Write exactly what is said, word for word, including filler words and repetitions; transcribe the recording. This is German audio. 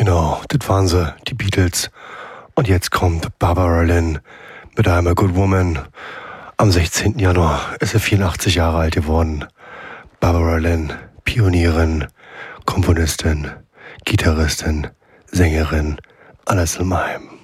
Genau, das waren sie, die Beatles. Und jetzt kommt Barbara Lynn mit I'm a Good Woman. Am sechzehnten Januar ist sie vierundachtzig Jahre alt geworden. Barbara Lynn, Pionierin, Komponistin, Gitarristin, Sängerin, alles in einem.